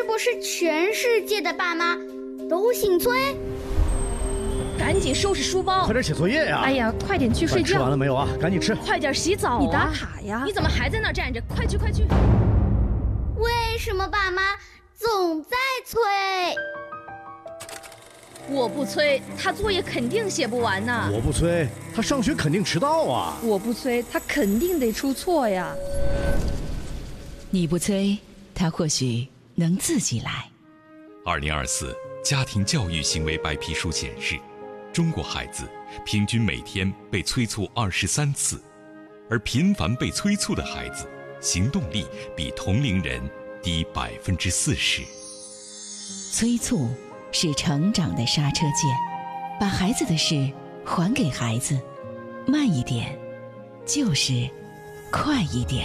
不是全世界的爸妈都姓崔？ 赶紧收拾书包， 快点写作业呀！ 哎呀，快点去睡觉。 吃完了没有啊？赶紧吃。 快点洗澡啊！ 你打卡呀！ 你怎么还在那站着？快去快去！ 为什么爸妈总在催？ 我不催，他作业肯定写不完呢。 我不催，他上学肯定迟到啊。 我不催，他肯定得出错呀。 你不催，他或许能自己来。 2024家庭教育行为白皮书显示，中国孩子平均每天被催促23次，而频繁被催促的孩子，行动力比同龄人低40%。 催促是成长的刹车键，把孩子的事还给孩子，慢一点，就是快一点。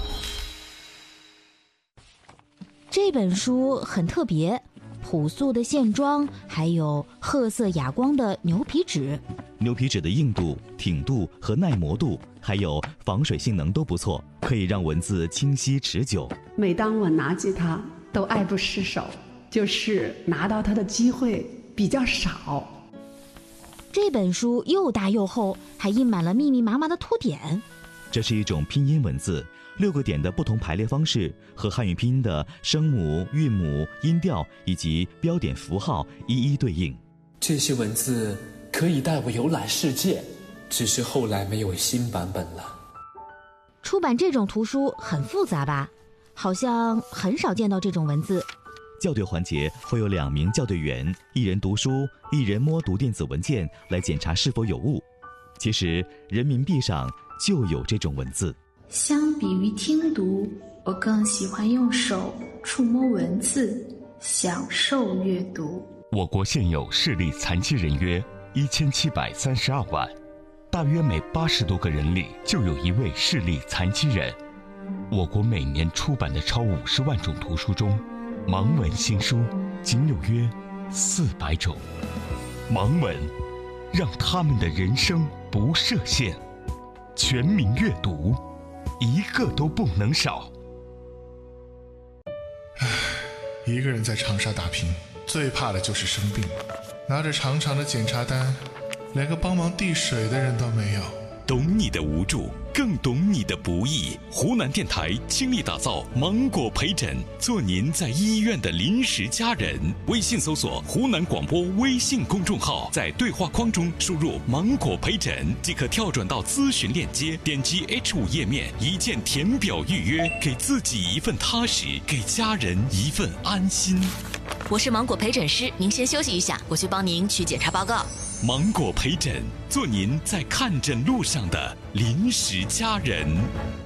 这本书很特别，朴素的线装，还有褐色哑光的牛皮纸。 牛皮纸的硬度、挺度和耐磨度，还有防水性能都不错，可以让文字清晰持久。 每当我拿起它，都爱不释手，就是拿到它的机会比较少。 这本书又大又厚，还印满了密密麻麻的图点。 这是一种拼音文字，6个点的不同排列方式和汉语拼音的声母、韵母、音调以及标点符号一一对应。 这些文字可以带我游览世界，只是后来没有新版本了。 出版这种图书很复杂吧？好像很少见到这种文字。 校对环节会有2名校对员，一人读书，一人摸读电子文件来检查是否有误。其实人民币上就有这种文字。 相比于听读，我更喜欢用手触摸文字，享受阅读。 我国现有视力残疾人约1732万，大约每80多个人里就有一位视力残疾人。我国每年出版的超50万种图书中，盲文新书仅有约400种。盲文让他们的人生不设限，全民阅读，一个都不能少。 一个人在长沙打拼，最怕的就是生病，拿着长长的检查单，连个帮忙递水的人都没有。 懂你的无助，更懂你的不易。湖南电台倾力打造芒果陪诊，做您在医院的临时家人。微信搜索湖南广播微信公众号，在对话框中输入芒果陪诊即可跳转到咨询链接，点击 H5 页面，一键填表预约，给自己一份踏实，给家人一份安心。 我是芒果陪诊师，您先休息一下，我去帮您取检查报告。 芒果陪诊，做您在看诊路上的临时家人。